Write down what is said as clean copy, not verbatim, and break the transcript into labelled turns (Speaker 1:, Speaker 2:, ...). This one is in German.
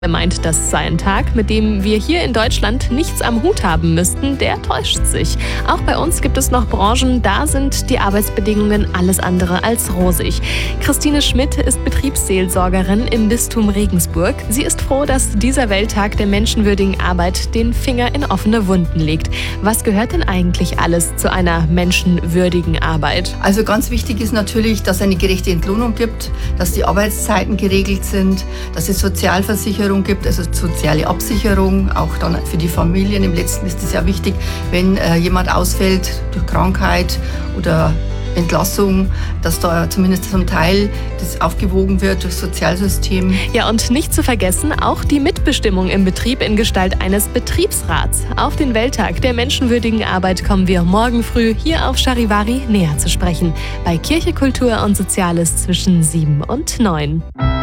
Speaker 1: Er meint, das sei ein Tag, mit dem wir hier in Deutschland nichts am Hut haben müssten, der täuscht sich. Auch bei uns gibt es noch Branchen, da sind die Arbeitsbedingungen alles andere als rosig. Christine Schmidt ist Betriebsseelsorgerin im Bistum Regensburg. Sie ist froh, dass dieser Welttag der menschenwürdigen Arbeit den Finger in offene Wunden legt. Was gehört denn eigentlich alles zu einer menschenwürdigen Arbeit?
Speaker 2: Also ganz wichtig ist natürlich, dass es eine gerechte Entlohnung gibt, dass die Arbeitszeiten geregelt sind, dass es Sozialversicherung gibt, also soziale Absicherung, auch dann für die Familien. Im Letzten ist es ja wichtig, wenn jemand ausfällt durch Krankheit oder Entlassung, dass da zumindest zum Teil das aufgewogen wird durch das Sozialsystem.
Speaker 1: Ja, und nicht zu vergessen, auch die Mitbestimmung im Betrieb in Gestalt eines Betriebsrats. Auf den Welttag der menschenwürdigen Arbeit kommen wir morgen früh hier auf Charivari näher zu sprechen. Bei Kirche, Kultur und Soziales zwischen 7 und 9.